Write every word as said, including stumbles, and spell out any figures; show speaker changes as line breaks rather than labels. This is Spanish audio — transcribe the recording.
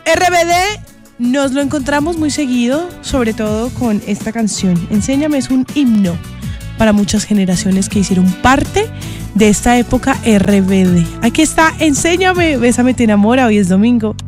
R B D nos lo encontramos muy seguido, sobre todo con esta canción. Enséñame es un himno para muchas generaciones que hicieron parte de esta época R B D. Aquí está, Enséñame, Bésame, te enamora, hoy es domingo.